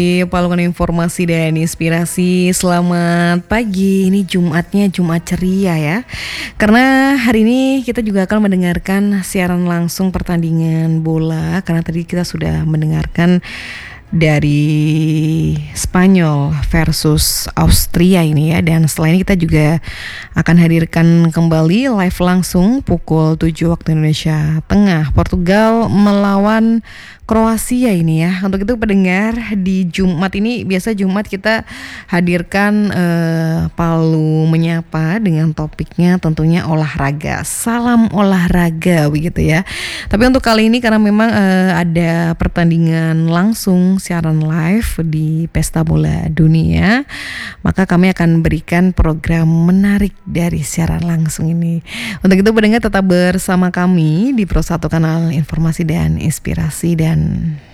Paluan informasi dan inspirasi. Selamat pagi, ini Jumatnya Jumat ceria ya. Karena hari ini kita juga akan mendengarkan siaran langsung pertandingan bola. Karena tadi kita sudah mendengarkan dari Spanyol versus Austria ini ya. Dan setelah ini kita juga akan hadirkan kembali live langsung pukul 7 waktu Indonesia Tengah, Portugal melawan Kroasia ini ya. Untuk itu pendengar, di Jumat ini biasa Jumat kita hadirkan Palu Menyapa dengan topiknya tentunya olahraga. Salam olahraga begitu ya. Tapi untuk kali ini karena memang ada pertandingan langsung siaran live di Pesta Bola Dunia, maka kami akan berikan program menarik dari siaran langsung ini. Untuk itu pendengar tetap bersama kami di Pro 1 Kanal Informasi dan Inspirasi, dan